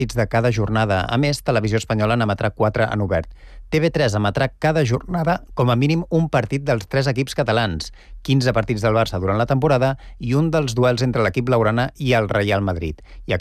partits de cada jornada. A més, Televisió Espanyola n'emetrà 4 en obert. TV3 emetrà cada jornada com a mínim un partit dels 3 equips catalans, 15 partits del Barça durant la temporada i un dels duels entre l'equip blaugrana i el Real Madrid. I